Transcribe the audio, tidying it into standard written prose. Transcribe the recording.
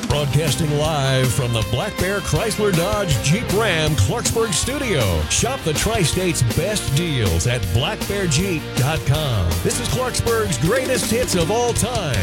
Broadcasting live from the Black Bear Chrysler Dodge Jeep Ram Clarksburg studio. Shop the Tri-State's best deals at blackbearjeep.com. This is Clarksburg's greatest hits of all time.